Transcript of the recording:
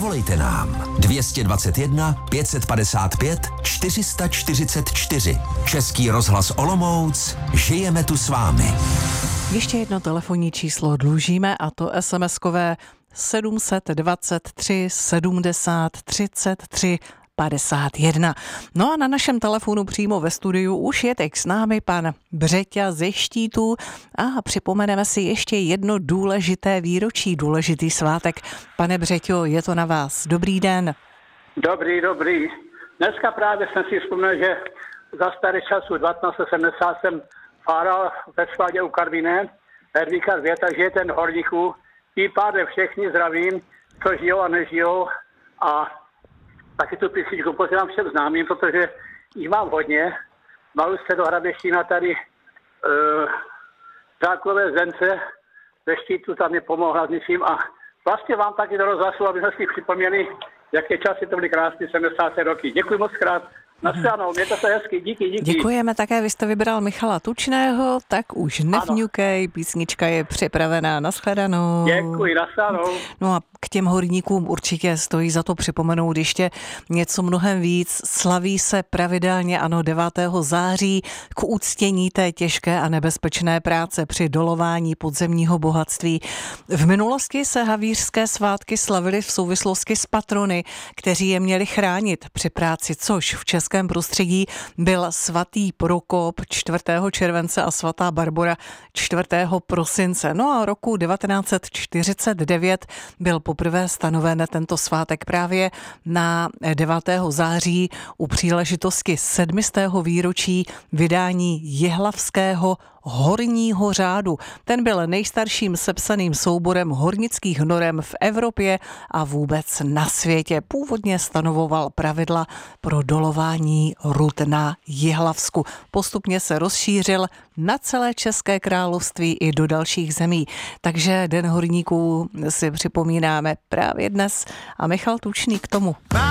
Zavolejte nám 221 555 444. Český rozhlas Olomouc, žijeme tu s vámi. Ještě jedno telefonní číslo dlužíme, a to SMS-kové 723 70 33 51. No a na našem telefonu přímo ve studiu už je teď s námi pan Břeťa ze Štítů a připomeneme si ještě jedno důležité výročí, důležitý svátek. Pane Břeťo, je to na vás. Dobrý den. Dobrý. Dneska právě jsem si vzpomněl, že za starý času 1970 jsem fáral ve svádě u Karviné, Hedvíka Zvěta, že je ten horníků. Tím pádem všechny zdravím, co žijou a nežijou, a taky tu písničku posílám všem známým, protože jich mám hodně. Malou se do Hraběštína tady Záklové Zence ve Štítu, tam mě pomohla s ničím, a vlastně vám taky do rozhlasu, aby jsme si připomněli, jaké časy to byly krásné 70. roky. Děkuji moc krát. Naschledanou, mějte se hezky, díky. Děkujeme také, vy jste vybral Michala Tučného, tak už nevňukej, písnička je připravená, naschledanou. Děkuji, naschledanou. No a k těm horníkům určitě stojí za to připomenout ještě něco mnohem víc. Slaví se pravidelně, 9. září k uctění té těžké a nebezpečné práce při dolování podzemního bohatství. V minulosti se havířské svátky slavily v souvislosti s patrony, kteří je měli chránit při práci, což v českém prostředí byl svatý Prokop 4. července a svatá Barbora 4. prosince. No a roku 1949 byl poprvé stanoven tento svátek právě na 9. září u příležitosti 700. výročí vydání Jihlavského horního řádu. Ten byl nejstarším sepsaným souborem hornických norem v Evropě a vůbec na světě. Původně stanovoval pravidla pro dolování rud na Jihlavsku. Postupně se rozšířil na celé České království i do dalších zemí. Takže Den horníků si připomínáme právě dnes a Michal Tučný k tomu.